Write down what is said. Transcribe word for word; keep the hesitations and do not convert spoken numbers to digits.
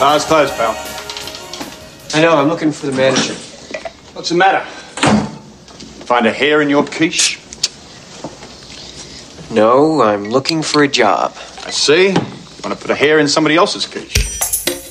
Bar's closed, pal. I know, I'm looking for the manager. What's the matter? Find a hair in your quiche? No, I'm looking for a job. I see. You want to put a hair in somebody else's quiche.